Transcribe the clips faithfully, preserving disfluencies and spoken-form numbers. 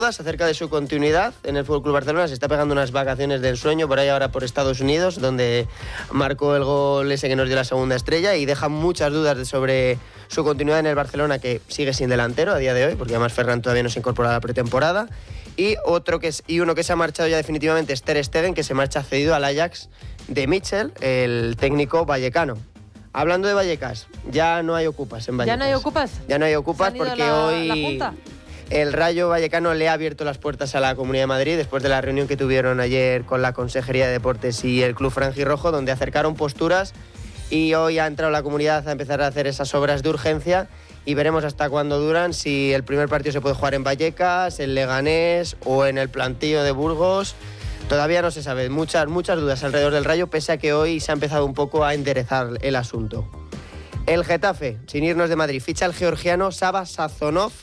acerca de su continuidad en el F C Barcelona. Se está pegando unas vacaciones de ensueño por ahí ahora por Estados Unidos, donde marcó el gol ese que nos dio la segunda estrella, y deja muchas dudas sobre su continuidad en el Barcelona, que sigue sin delantero a día de hoy, porque además Ferran todavía no se incorpora a la pretemporada. Y otro que es, y uno que se ha marchado ya definitivamente es Ter Stegen, que se marcha cedido al Ajax de Mitchell, el técnico vallecano. Hablando de Vallecas, ya no hay ocupas en Vallecas. ¿Ya no hay ocupas? Ya no hay ocupas porque la, hoy la Junta? El Rayo Vallecano le ha abierto las puertas a la Comunidad de Madrid después de la reunión que tuvieron ayer con la Consejería de Deportes y el Club Franjirrojo, donde acercaron posturas, y hoy ha entrado la comunidad a empezar a hacer esas obras de urgencia y veremos hasta cuándo duran, si el primer partido se puede jugar en Vallecas, en Leganés o en el Plantío de Burgos. Todavía no se sabe, muchas, muchas dudas alrededor del Rayo, pese a que hoy se ha empezado un poco a enderezar el asunto. El Getafe, sin irnos de Madrid, ficha al georgiano Saba Sazonov,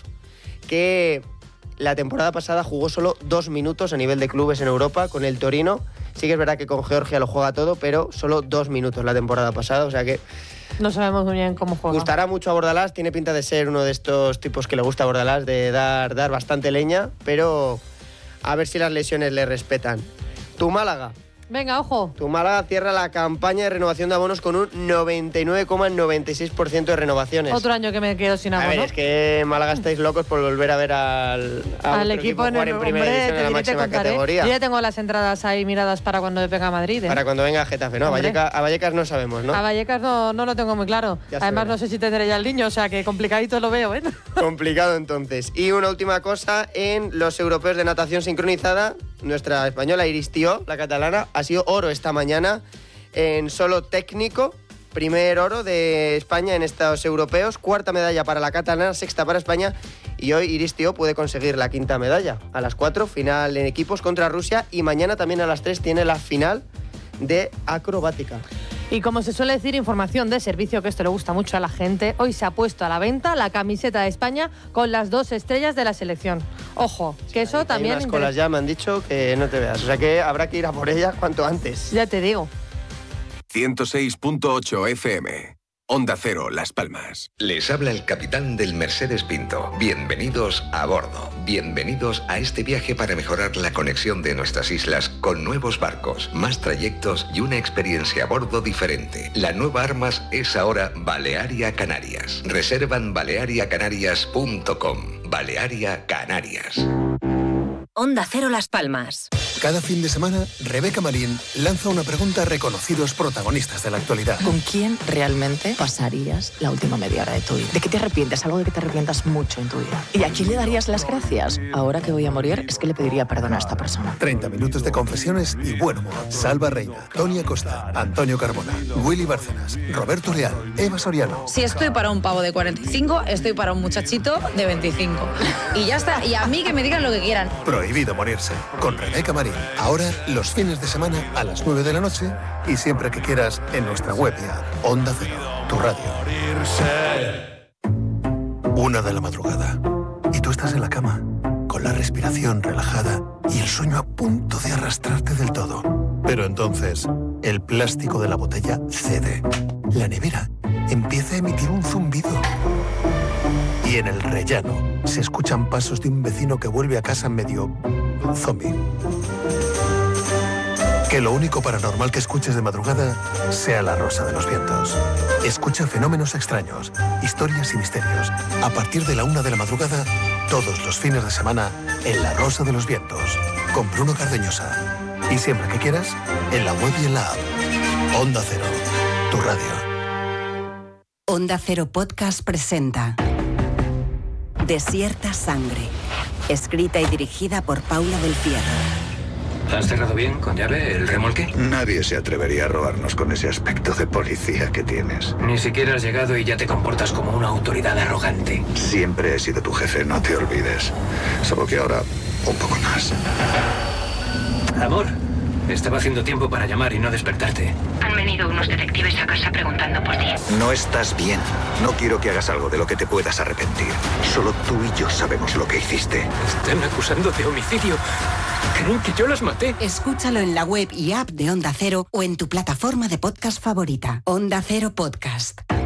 que la temporada pasada jugó solo dos minutos a nivel de clubes en Europa con el Torino. Sí que es verdad que con Georgia lo juega todo, pero solo dos minutos la temporada pasada, o sea que no sabemos muy bien cómo juega. Gustará mucho a Bordalás, tiene pinta de ser uno de estos tipos que le gusta a Bordalás, de dar, dar bastante leña, pero a ver si las lesiones le respetan. Tu Málaga. Venga, ojo. Tu Málaga cierra la campaña de renovación de abonos con un noventa y nueve coma noventa y seis por ciento de renovaciones. Otro año que me quedo sin abono. A ver, es que en Málaga estáis locos por volver a ver al, a al equipo, equipo en, jugar el, en primera hombre, división en la máxima contaré. categoría. Yo ya tengo las entradas ahí miradas para cuando venga a Madrid. ¿eh? Para cuando venga a Getafe, ¿no? A Vallecas, a Vallecas no sabemos, ¿no? A Vallecas no, no lo tengo muy claro. Ya Además, no sé si tendré ya el niño, o sea que complicadito lo veo, ¿eh? Complicado entonces. Y una última cosa, en los europeos de natación sincronizada, nuestra española Iris Tió, la catalana, ha sido oro esta mañana en solo técnico. Primer oro de España en estos europeos, cuarta medalla para la catalana, sexta para España, y hoy Iris Tió puede conseguir la quinta medalla. A las cuatro, final en equipos contra Rusia, y mañana también a las tres tiene la final de acrobática. Y como se suele decir, información de servicio, que esto le gusta mucho a la gente. Hoy se ha puesto a la venta la camiseta de España con las dos estrellas de la selección. Ojo, que eso hay, también... Hay unas colas ya, me han dicho que no te veas. O sea que habrá que ir a por ellas cuanto antes. Ya te digo. ciento seis punto ocho F M. Onda Cero, Las Palmas. Les habla el capitán del Mercedes Pinto. Bienvenidos a bordo. Bienvenidos a este viaje para mejorar la conexión de nuestras islas con nuevos barcos, más trayectos y una experiencia a bordo diferente. La nueva Armas es ahora Balearia Canarias. Reserva en balearia canarias punto com. Balearia Canarias. Onda Cero Las Palmas. Cada fin de semana, Rebeca Marín lanza una pregunta a reconocidos protagonistas de la actualidad. ¿Con quién realmente pasarías la última media hora de tu vida? ¿De qué te arrepientes? Algo de que te arrepientas mucho en tu vida. ¿Y a quién le darías las gracias? Ahora que voy a morir, es que le pediría perdón a esta persona. treinta minutos de confesiones y buen humor. Salva Reina, Tony Acosta, Antonio Carbona, Willy Bárcenas, Roberto Leal, Eva Soriano. Si estoy para un pavo de cuarenta y cinco, estoy para un muchachito de veinticinco. Y ya está. Y a mí que me digan lo que quieran. Prohibido morirse. Con Rebeca Marín. Ahora, los fines de semana a las nueve de la noche y siempre que quieras en nuestra web y app. Onda Cero, tu radio. Una de la madrugada. Y tú estás en la cama, con la respiración relajada y el sueño a punto de arrastrarte del todo. Pero entonces, el plástico de la botella cede. La nevera empieza a emitir un zumbido. Y en el rellano se escuchan pasos de un vecino que vuelve a casa medio zombie. Que lo único paranormal que escuches de madrugada sea la rosa de los vientos. Escucha fenómenos extraños, historias y misterios. A partir de la una de la madrugada, todos los fines de semana, en La Rosa de los Vientos, con Bruno Cardeñosa. Y siempre que quieras, en la web y en la app. Onda Cero, tu radio. Onda Cero Podcast presenta Desierta Sangre, escrita y dirigida por Paula del Fierro. ¿Has cerrado bien, con llave, el remolque? Nadie se atrevería a robarnos con ese aspecto de policía que tienes. Ni siquiera has llegado y ya te comportas como una autoridad arrogante. Siempre he sido tu jefe, no te olvides. Solo que ahora, un poco más. Amor, estaba haciendo tiempo para llamar y no despertarte. Han venido unos detectives a casa preguntando por ti. No estás bien. No quiero que hagas algo de lo que te puedas arrepentir. Solo tú y yo sabemos lo que hiciste. Están acusando de homicidio. ¿Creen que yo las maté? Escúchalo en la web y app de Onda Cero o en tu plataforma de podcast favorita. Onda Cero Podcast.